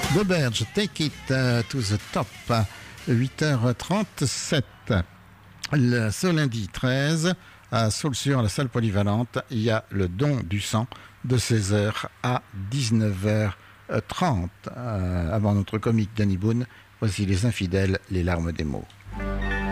The Verge, Take It to the Top, 8h37. Ce lundi 13, à Saulsure, la salle polyvalente, il y a le don du sang de 16h à 19h30. Avant notre comique Danny Boone, voici Les Infidèles, les larmes des mots.